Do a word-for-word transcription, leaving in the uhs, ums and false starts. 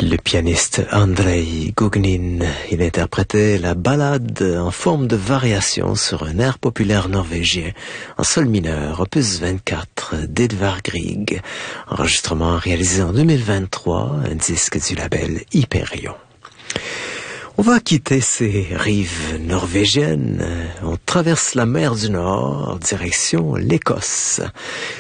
Le pianiste Andrei Gugnin, il interprétait la ballade en forme de variation sur un air populaire norvégien en sol mineur, opus vingt-quatre d'Edvard Grieg, enregistrement réalisé en deux mille vingt-trois, un disque du label Hyperion. On va quitter ces rives norvégiennes. On traverse la mer du Nord, direction l'Écosse.